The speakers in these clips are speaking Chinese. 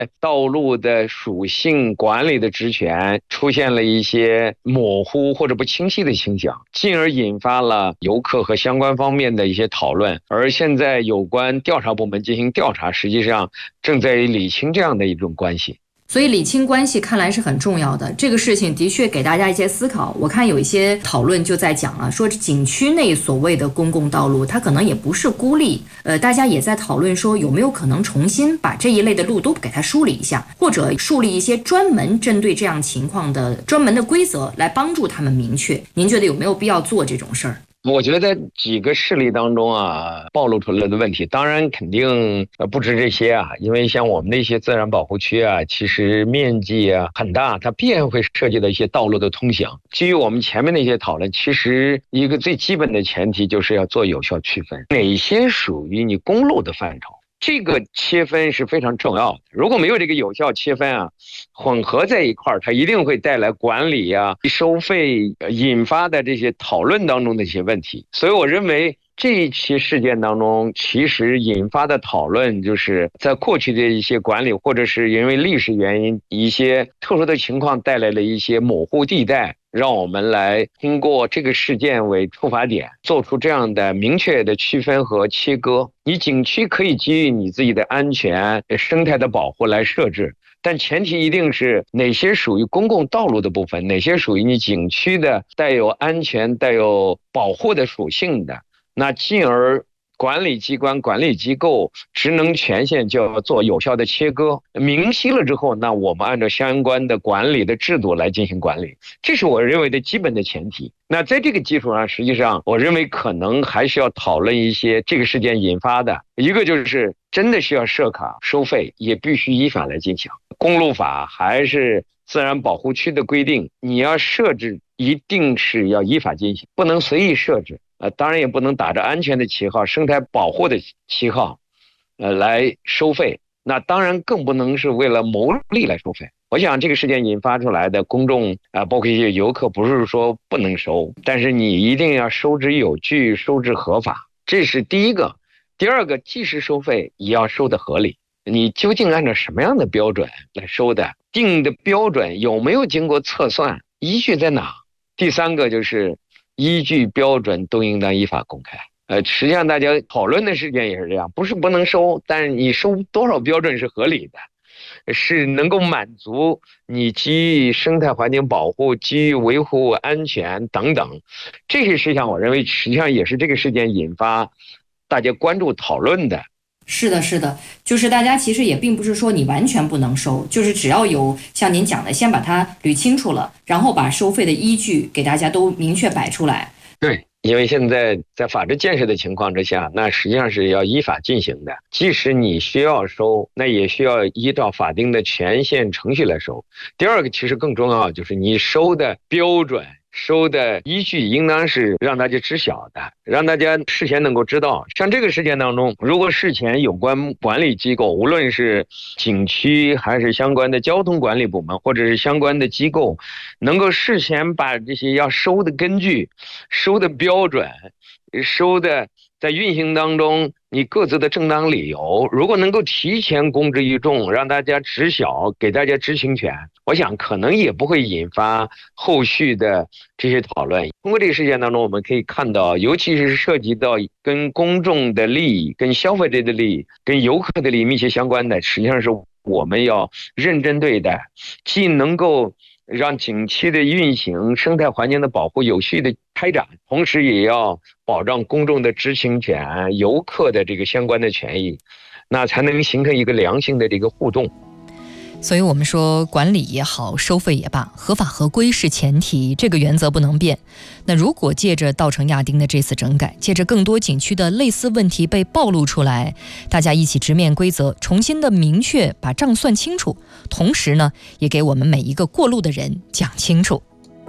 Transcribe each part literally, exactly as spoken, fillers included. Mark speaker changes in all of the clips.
Speaker 1: 道路的属性管理的职权出现了一些模糊或者不清晰的倾向，进而引发了游客和相关方面的一些讨论。而现在有关调查部门进行调查，实际上正在理清这样的一种关系。
Speaker 2: 所以理清关系看来是很重要的，这个事情的确给大家一些思考。我看有一些讨论就在讲了，说景区内所谓的公共道路它可能也不是孤立，呃，大家也在讨论说有没有可能重新把这一类的路都给它梳理一下，或者树立一些专门针对这样情况的专门的规则来帮助他们明确。您觉得有没有必要做这种事儿？
Speaker 1: 我觉得在几个事例当中啊，暴露出来的问题，当然肯定呃不止这些啊，因为像我们的一些自然保护区啊，其实面积啊很大，它必然会涉及到一些道路的通行。基于我们前面的一些讨论，其实一个最基本的前提就是要做有效区分，哪些属于你公路的范畴。这个切分是非常重要的，如果没有这个有效切分啊，混合在一块儿，它一定会带来管理啊、收费引发的这些讨论当中的一些问题。所以我认为这一期事件当中，其实引发的讨论就是在过去的一些管理，或者是因为历史原因一些特殊的情况带来了一些模糊地带，让我们来通过这个事件为出发点，做出这样的明确的区分和切割。你景区可以基于你自己的安全、生态的保护来设置，但前提一定是哪些属于公共道路的部分，哪些属于你景区的带有安全、带有保护的属性的，那进而管理机关、管理机构职能权限就要做有效的切割，明晰了之后，那我们按照相关的管理的制度来进行管理，这是我认为的基本的前提。那在这个基础上，实际上我认为可能还是要讨论一些这个事件引发的，一个就是真的是要设卡收费，也必须依法来进行。公路法还是自然保护区的规定，你要设置一定是要依法进行，不能随意设置。呃，当然也不能打着安全的旗号、生态保护的旗号，呃，来收费。那当然更不能是为了牟利来收费。我想这个事件引发出来的公众啊、呃，包括一些游客，不是说不能收，但是你一定要收之有据、收之合法，这是第一个。第二个，即使收费也要收的合理。你究竟按照什么样的标准来收的？定的标准有没有经过测算？依据在哪？第三个就是依据标准都应当依法公开。呃，实际上大家讨论的事件也是这样，不是不能收，但是你收多少标准是合理的，是能够满足你基于生态环境保护、基于维护安全等等这些事项。我认为实际上也是这个事件引发大家关注讨论的。
Speaker 2: 是的，是的，就是大家其实也并不是说你完全不能收，就是只要有像您讲的，先把它捋清楚了，然后把收费的依据给大家都明确摆出来。
Speaker 1: 对，因为现在在法治建设的情况之下，那实际上是要依法进行的。即使你需要收，那也需要依照法定的权限程序来收。第二个其实更重要，就是你收的标准、收的依据应当是让大家知晓的，让大家事先能够知道。像这个事件当中，如果事前有关管理机构，无论是景区还是相关的交通管理部门，或者是相关的机构，能够事前把这些要收的根据、收的标准、收的在运行当中你各自的正当理由，如果能够提前公之于众，让大家知晓，给大家知情权，我想可能也不会引发后续的这些讨论。通过这个事件当中，我们可以看到，尤其是涉及到跟公众的利益、跟消费者的利益、跟游客的利益密切相关的，实际上是我们要认真对待，既能够让景区的运行、生态环境的保护有序的开展，同时也要保障公众的知情权、游客的这个相关的权益，那才能形成一个良性的这个互动。
Speaker 3: 所以我们说管理也好，收费也罢，合法合规是前提，这个原则不能变。那如果借着稻城亚丁的这次整改，借着更多景区的类似问题被暴露出来，大家一起直面规则，重新的明确把账算清楚，同时呢也给我们每一个过路的人讲清楚。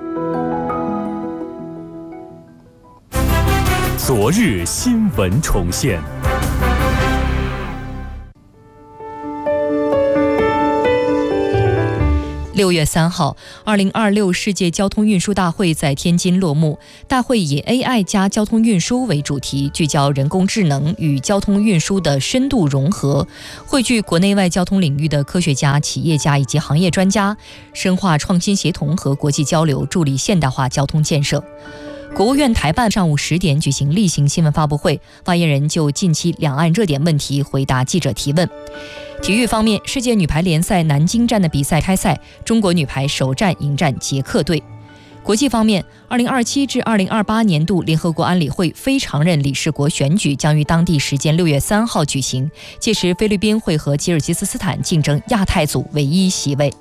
Speaker 4: 昨日新闻重现。
Speaker 3: 六月三号，二零二六世界交通运输大会在天津落幕。大会以 A I 加交通运输为主题，聚焦人工智能与交通运输的深度融合，汇聚国内外交通领域的科学家、企业家以及行业专家，深化创新协同和国际交流，助力现代化交通建设。国务院台办上午十点举行例行新闻发布会，发言人就近期两岸热点问题回答记者提问。体育方面，世界女排联赛南京站的比赛开赛，中国女排首战迎战捷克队。国际方面，二零二七至二零二八年度联合国安理会非常任理事国选举将于当地时间六月三号举行，届时菲律宾会和吉尔吉斯斯坦竞争亚太组唯一席位。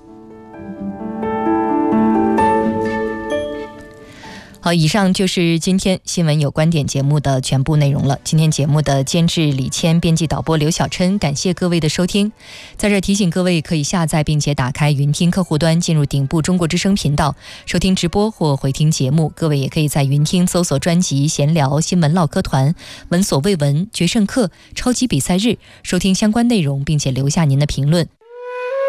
Speaker 3: 好，以上就是今天新闻有观点节目的全部内容了。今天节目的监制李谦，编辑导播刘小琛，感谢各位的收听。在这提醒各位，可以下载并且打开云听客户端，进入顶部中国之声频道收听直播或回听节目。各位也可以在云听搜索专辑闲聊、新闻唠嗑团、闻所未闻、决胜课、超级比赛日，收听相关内容，并且留下您的评论。